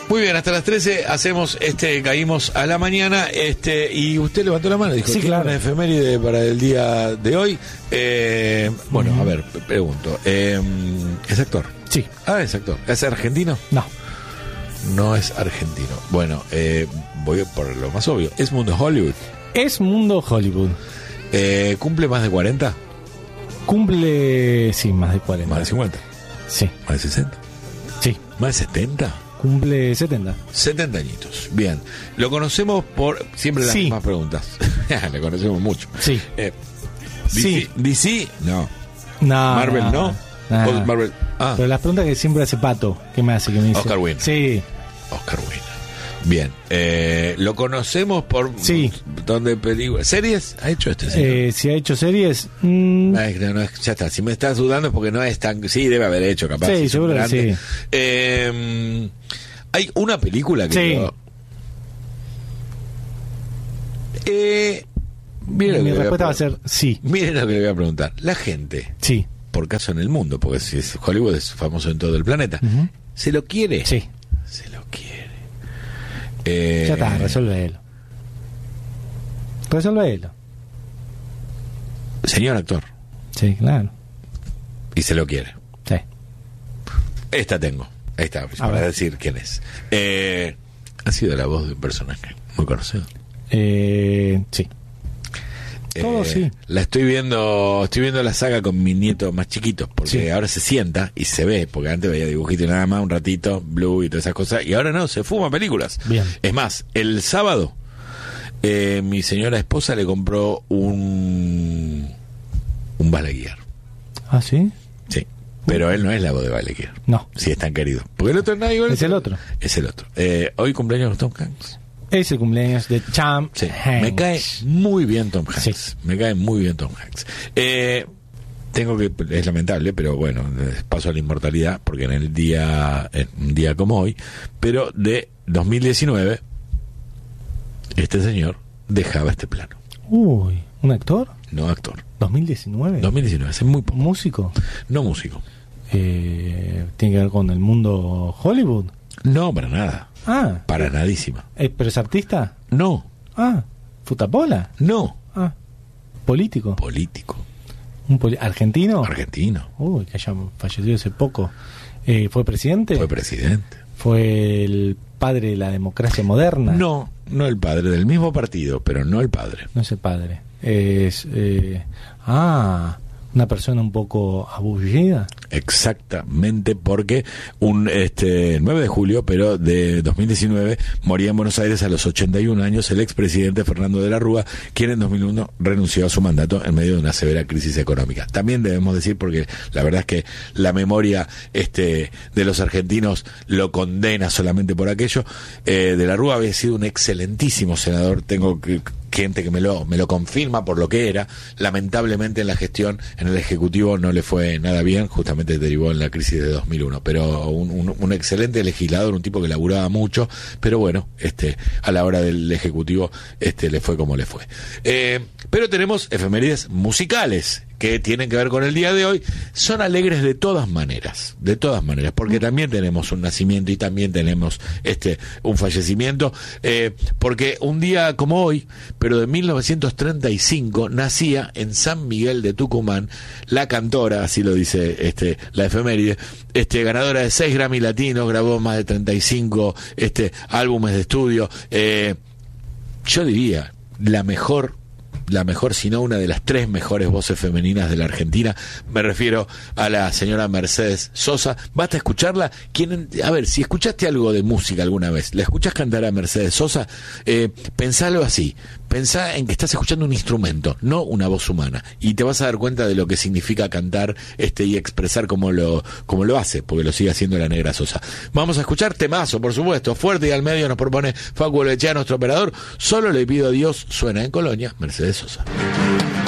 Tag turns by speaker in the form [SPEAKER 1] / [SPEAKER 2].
[SPEAKER 1] Muy bien, hasta las 13 hacemos caímos a la mañana, y usted levantó la mano y dijo,
[SPEAKER 2] sí, claro,
[SPEAKER 1] una efeméride para el día de hoy. Bueno, a ver, pregunto, ¿es actor?
[SPEAKER 2] Sí.
[SPEAKER 1] Ah, es actor. ¿Es argentino?
[SPEAKER 2] No.
[SPEAKER 1] No es argentino. Bueno, voy por lo más obvio. ¿Es mundo Hollywood?
[SPEAKER 2] Es mundo Hollywood.
[SPEAKER 1] ¿Cumple más de 40?
[SPEAKER 2] Cumple, sí, más de 40.
[SPEAKER 1] ¿Más de 50?
[SPEAKER 2] Sí.
[SPEAKER 1] ¿Más de 60?
[SPEAKER 2] Sí.
[SPEAKER 1] ¿Más de 70?
[SPEAKER 2] Cumple 70.
[SPEAKER 1] 70 añitos. Bien. Lo conocemos por... Siempre las mismas preguntas. Le conocemos mucho.
[SPEAKER 2] Sí.
[SPEAKER 1] DC, DC, no.
[SPEAKER 2] No.
[SPEAKER 1] Marvel, no. Marvel.
[SPEAKER 2] Pero las preguntas que siempre hace Pato, ¿qué me hace? ¿Qué me dice?
[SPEAKER 1] Oscar Winner.
[SPEAKER 2] Sí.
[SPEAKER 1] Oscar Winner. Bien. Lo conocemos por...
[SPEAKER 2] Sí.
[SPEAKER 1] ¿Dónde películas? ¿Series? ¿Ha hecho señor?
[SPEAKER 2] Si ha hecho series...
[SPEAKER 1] No, ya está. Si me estás dudando es porque no es tan... Sí, debe haber hecho, capaz.
[SPEAKER 2] Sí, seguro que
[SPEAKER 1] sí. Hay una película que...
[SPEAKER 2] Sí. Mi respuesta va a ser sí.
[SPEAKER 1] Miren lo que le voy a preguntar. La gente...
[SPEAKER 2] Sí.
[SPEAKER 1] Por caso en el mundo, porque si es Hollywood es famoso en todo el planeta. Uh-huh. ¿Se lo quiere?
[SPEAKER 2] Sí.
[SPEAKER 1] Se lo quiere.
[SPEAKER 2] Ya está, resuélvelo.
[SPEAKER 1] Señor actor.
[SPEAKER 2] Sí, claro.
[SPEAKER 1] Y se lo quiere.
[SPEAKER 2] Sí.
[SPEAKER 1] Esta tengo. Ahí está, para decir quién es. Ha sido la voz de un personaje muy conocido.
[SPEAKER 2] Sí. Todo sí.
[SPEAKER 1] La estoy viendo la saga con mi nieto más chiquito, porque ahora se sienta y se ve, porque antes veía dibujitos y nada más, un ratito, Blue y todas esas cosas, y ahora no, se fuma películas.
[SPEAKER 2] Bien.
[SPEAKER 1] Es más, el sábado mi señora esposa le compró un Buzz Lightyear.
[SPEAKER 2] ¿Ah, sí?
[SPEAKER 1] Sí. Pero él no es la voz de Buzz Lightyear.
[SPEAKER 2] No.
[SPEAKER 1] Si es tan querido. Porque el otro es nadie.
[SPEAKER 2] Es el otro.
[SPEAKER 1] Es el otro. Hoy cumpleaños de Tom Hanks.
[SPEAKER 2] Es el cumpleaños de Tom Hanks.
[SPEAKER 1] Me cae muy bien Tom Hanks.
[SPEAKER 2] Sí.
[SPEAKER 1] Me cae muy bien Tom Hanks. Tengo que... Es lamentable, pero bueno, paso a la inmortalidad, porque en un día como hoy, pero de 2019, este señor dejaba este plano.
[SPEAKER 2] Uy, ¿un actor?
[SPEAKER 1] No actor.
[SPEAKER 2] 2019.
[SPEAKER 1] 2019, hace muy poco.
[SPEAKER 2] ¿Músico?
[SPEAKER 1] No músico.
[SPEAKER 2] ¿Tiene que ver con el mundo Hollywood?
[SPEAKER 1] No, para nada.
[SPEAKER 2] Ah.
[SPEAKER 1] Para nadísima.
[SPEAKER 2] ¿Pero es artista?
[SPEAKER 1] No.
[SPEAKER 2] Ah. ¿Futapola?
[SPEAKER 1] No.
[SPEAKER 2] Ah. ¿Político?
[SPEAKER 1] Político.
[SPEAKER 2] ¿Argentino?
[SPEAKER 1] Argentino.
[SPEAKER 2] Uy, que haya fallecido hace poco. ¿Fue presidente?
[SPEAKER 1] Fue presidente.
[SPEAKER 2] ¿Fue el padre de la democracia moderna?
[SPEAKER 1] No, no el padre, del mismo partido, pero no el padre.
[SPEAKER 2] No es el padre. Es... una persona un poco aburrida.
[SPEAKER 1] Exactamente, porque un 9 de julio, pero de 2019, moría en Buenos Aires a los 81 años el expresidente Fernando de la Rúa, quien en 2001 renunció a su mandato en medio de una severa crisis económica. También debemos decir, porque la verdad es que la memoria de los argentinos lo condena solamente por aquello, de la Rúa había sido un excelentísimo senador. Tengo gente que me lo confirma por lo que era. Lamentablemente en la gestión, en el Ejecutivo no le fue nada bien, justamente derivó en la crisis de 2001, pero un excelente legislador, un tipo que laburaba mucho, pero bueno, a la hora del Ejecutivo le fue como le fue. Pero tenemos efemérides musicales que tienen que ver con el día de hoy. Son alegres de todas maneras, porque también tenemos un nacimiento y también tenemos un fallecimiento, porque un día como hoy, pero de 1935, nacía en San Miguel de Tucumán la cantora, así lo dice la efeméride, ganadora de 6 Grammy Latinos, grabó más de 35 álbumes de estudio, yo diría la mejor, si no una de las 3 mejores voces femeninas de la Argentina. Me refiero a la señora Mercedes Sosa. Basta escucharla. A ver, si escuchaste algo de música alguna vez, ¿la escuchás cantar a Mercedes Sosa? Pensalo así. Pensá en que estás escuchando un instrumento, no una voz humana, y te vas a dar cuenta de lo que significa cantar y expresar como lo hace, porque lo sigue haciendo la Negra Sosa. Vamos a escuchar temazo, por supuesto, fuerte y al medio nos propone Facu Olvechea, nuestro operador. Solo le pido a Dios, suena en Colonia, Mercedes Sosa.